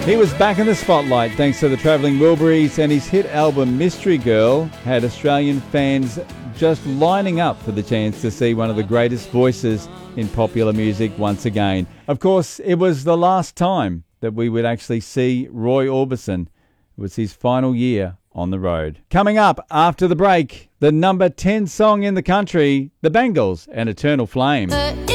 He was back in the spotlight thanks to the Travelling Wilburys, and his hit album Mystery Girl had Australian fans just lining up for the chance to see one of the greatest voices in popular music once again. Of course, it was the last time that we would actually see Roy Orbison. It was his final year on the road. Coming up after the break, the number 10 song in the country, The Bangles and Eternal Flame.